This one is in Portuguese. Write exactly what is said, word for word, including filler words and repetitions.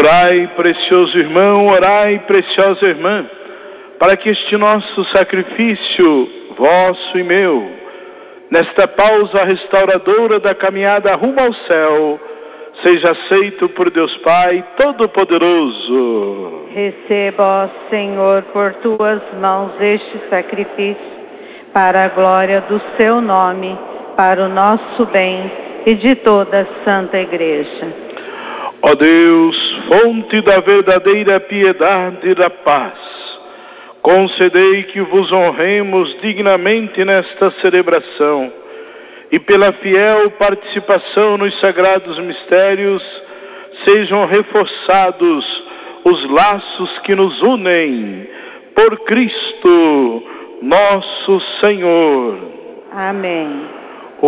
Orai, precioso irmão, orai, preciosa irmã, para que este nosso sacrifício, vosso e meu, nesta pausa restauradora da caminhada rumo ao céu, seja aceito por Deus Pai Todo-Poderoso. Receba, ó Senhor, por tuas mãos este sacrifício, para a glória do seu nome, para o nosso bem e de toda a Santa Igreja. Ó Deus, fonte da verdadeira piedade e da paz, concedei que vos honremos dignamente nesta celebração e pela fiel participação nos sagrados mistérios sejam reforçados os laços que nos unem por Cristo, nosso Senhor. Amém.